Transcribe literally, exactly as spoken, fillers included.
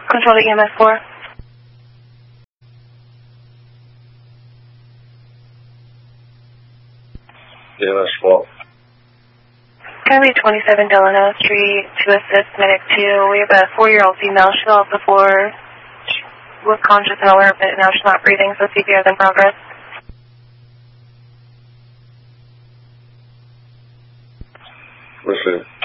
Control to E M S four. E M S four. Gonna be twenty-seven Delano Street to assist medic two. We have a four-year-old female. She's off the floor. She was conscious and alert, but now she's not breathing, so C P R is in progress. Receive.